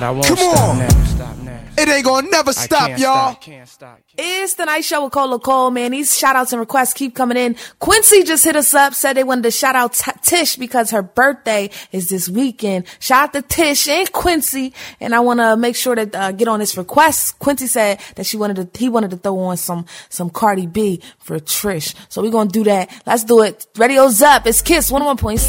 Come on. It ain't gonna never stop, y'all. It's the Night Show with Cole Cole, man. These shout outs and requests keep coming in. Quincy just hit us up, said they wanted to shout out Tish because her birthday is this weekend. Shout out to Tish and Quincy. And I want to make sure to get on this request. Quincy said that he wanted to throw on some Cardi B for Trish. So we're going to do that. Let's do it. Radio's up. It's Kiss 101.7.